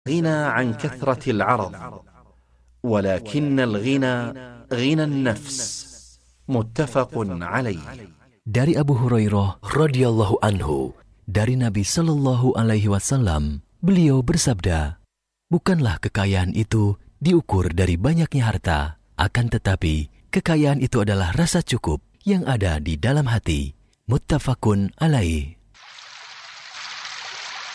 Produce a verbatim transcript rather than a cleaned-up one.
غنى عن كثرة العرض ولكن الغنى غنى النفس متفق عليه. Dari Abu Hurairah radhiyallahu anhu, dari Nabi sallallahu alaihi wasallam, beliau bersabda, bukanlah kekayaan itu diukur dari banyaknya harta, akan tetapi kekayaan itu adalah rasa cukup yang ada di dalam hati. Muttafaqun alaih.